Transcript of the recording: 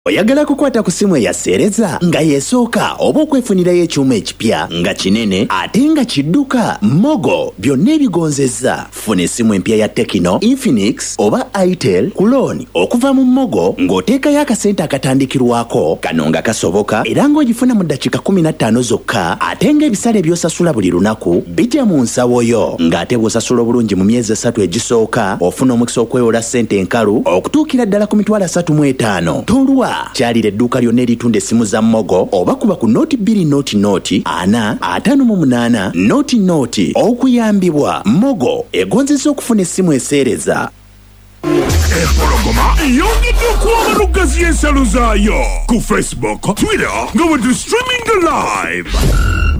Oyagala kukwata ku simu eyaseereza nga yeesooka oba okwefunirayo ekyuma ekipya nga kinene ate nga kidduka? Mogo byonna ebigonzezza. Funa essimu empya ya Tecno, Infinix oba Itel ku looni okuva mu Mogo ng'oteekayo akasente akatandikirwako kano nga kasoboka era ng'ogifuna mu ddakiika 15 zokka ate ng'ebisale by'osasula buli lunaku bijja mu nsawo yo ng'ate bw'osasula obulungi mu myezi 3 egisooka ofuna omukisa okwewola ssente enkalu okutuukira ddala ku mitwalo 35. Tolwa kyalira edduuka lyonna eritunda essimu za Mogo oba kuba ku noti 2 noti 458 noti okuyambibwa. Mogo egonzesa okufuna essimu eseereza. Empologoma yongedde okuwa abalugazi ensalo zaayo ku Facebook, Twitter nga bwe tu streaming live.